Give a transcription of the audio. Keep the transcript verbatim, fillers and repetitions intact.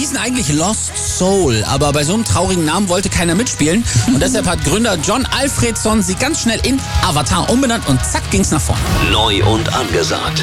hießen eigentlich Lost Soul, aber bei so einem traurigen Namen wollte keiner mitspielen. Und deshalb hat Gründer John Alfredson sie ganz schnell in Avatar umbenannt und zack ging's nach vorne. Neu und angesagt.